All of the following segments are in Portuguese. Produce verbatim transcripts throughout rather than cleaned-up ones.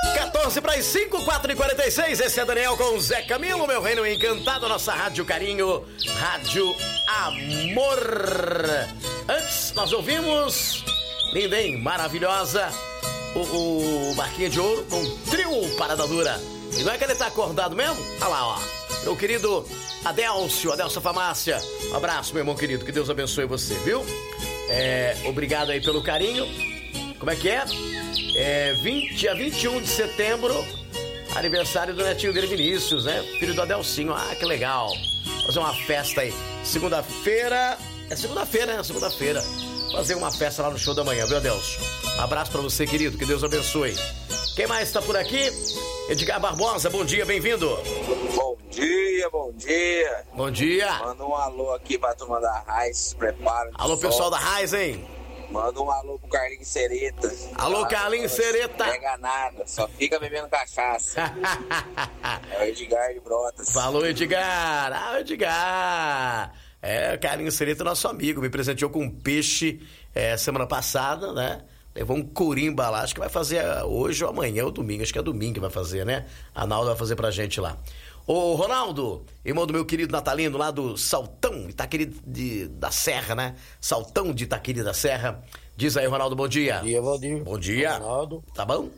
quatorze para as cinco, quatro e quarenta e seis. Esse é Daniel com o Zé Camilo, meu reino encantado, nossa Rádio Carinho, Rádio Amor. Antes, nós ouvimos, linda, hein? Maravilhosa, o, o Barquinha de Ouro com Trio Parada Dura. E não é que ele tá acordado mesmo? Olha lá, ó. Meu querido Adélcio, Adélcio Famácia. Um abraço, meu irmão querido, que Deus abençoe você, viu? É, obrigado aí pelo carinho. Como é que é? É vinte, dia vinte e um de setembro, aniversário do netinho dele, Vinícius, né? Filho do Adelcinho. Ah, que legal. Fazer uma festa aí. Segunda-feira. É segunda-feira, né? Segunda-feira. Fazer uma festa lá no show da manhã, viu, Adelcio? Um abraço pra você, querido. Que Deus abençoe. Quem mais tá por aqui? Edgar Barbosa, bom dia, bem-vindo. Bom dia, bom dia. Bom dia. Manda um alô aqui pra turma da Raiz, prepara. Alô, pessoal da Raiz, hein? Manda um alô pro Carlinhos Sereta. Alô, Carlinhos Sereta. Não pega nada, só fica bebendo cachaça. É o Edgar de Brotas. Falou, Edgar. Ah, Edgar. É, Carlinhos Sereta é nosso amigo. Me presenteou com um peixe é, semana passada, né? Levou um corimba lá, acho que vai fazer hoje ou amanhã ou domingo. Acho que é domingo que vai fazer, né? A Nalda vai fazer pra gente lá. Ô, Ronaldo, irmão do meu querido Natalino, lá do Saltão, Itaquiri de, da Serra, né? Saltão de Itaquiri da Serra. Diz aí, Ronaldo, bom dia. Bom dia, Valdir. Bom dia. Ronaldo. Tá bom?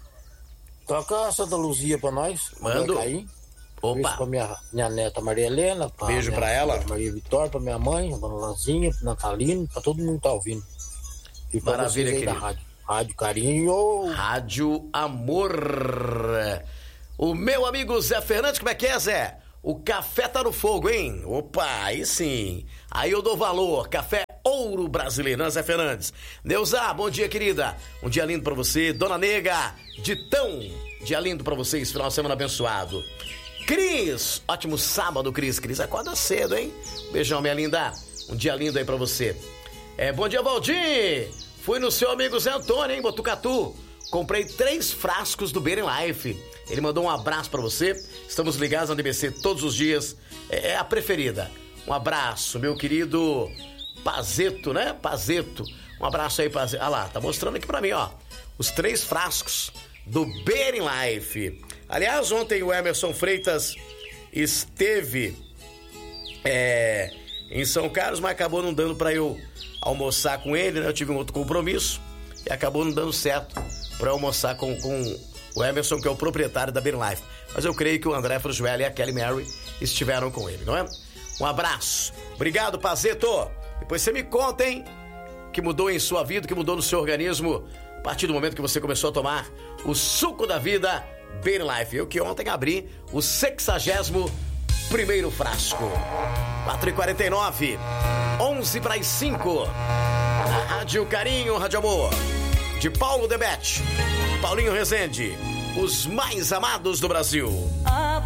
Toca a Santa Luzia pra nós. Mando. Opa. Beijo pra minha, minha neta Maria Helena. Pra Beijo minha pra ela. Maria Vitória, pra minha mãe, a Dona Lanzinha, pro Natalino, pra todo mundo que tá ouvindo. E pra Maravilha, vocês aí da querido. rádio. Rádio Carinho. Rádio Amor. O meu amigo Zé Fernandes, como é que é, Zé? O café tá no fogo, hein? Opa, aí sim. Aí eu dou valor. Café Ouro Brasileiro, né, Zé Fernandes? Neuza, bom dia, querida. Um dia lindo pra você. Dona Nega, Ditão, dia lindo pra vocês. Final de semana abençoado. Cris, ótimo sábado, Cris. Cris, acorda cedo, hein? Beijão, minha linda. Um dia lindo aí pra você. É, bom dia, Valdir. Fui no seu amigo Zé Antônio, hein, Botucatu. Comprei três frascos do Beer Life. Ele mandou um abraço pra você. Estamos ligados na D B C todos os dias. É, é a preferida. Um abraço, meu querido Pazeto, né? Pazeto. Um abraço aí, Pazeto. Ah lá, tá mostrando aqui pra mim, ó. Os três frascos do Beer Life. Aliás, ontem o Emerson Freitas esteve é, em São Carlos, mas acabou não dando pra eu almoçar com ele, né? Eu tive um outro compromisso e acabou não dando certo pra eu almoçar com, com o Emerson, que é o proprietário da Beer Life. Mas eu creio que o André Frujuela e a Kelly Mary estiveram com ele, não é? Um abraço. Obrigado, Pazeto. Depois você me conta, hein? Que mudou em sua vida, que mudou no seu organismo a partir do momento que você começou a tomar o suco da vida Beer Life. Eu que ontem abri o sexagésimo primeiro frasco. quatro e quarenta e nove, onze para as cinco. A Rádio Carinho, Rádio Amor, de Paulo Debete, Paulinho Rezende, os mais amados do Brasil.